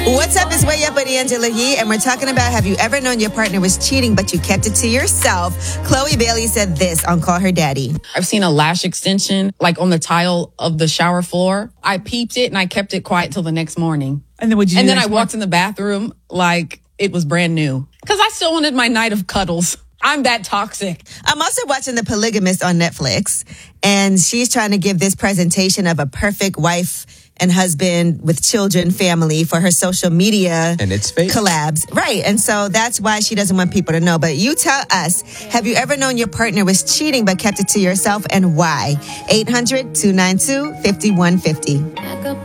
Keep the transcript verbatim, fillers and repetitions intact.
What's up? It's Way Up with Angela Yee, and we're talking about, have you ever known your partner was cheating, but you kept it to yourself? Chloe Bailey said this on Call Her Daddy. I've seen a lash extension, like on the tile of the shower floor. I peeped it and I kept it quiet till the next morning. And then would you? And do then I next walked in the bathroom like it was brand new. Because I still wanted my night of cuddles. I'm that toxic. I'm also watching The Polygamist on Netflix, and she's trying to give this presentation of a perfect wife and husband with children, family for her social media and it's fake collabs. Right. And so that's why she doesn't want people to know. But you tell us, have you ever known your partner was cheating but kept it to yourself, and why? eight hundred, two nine two, five one five zero.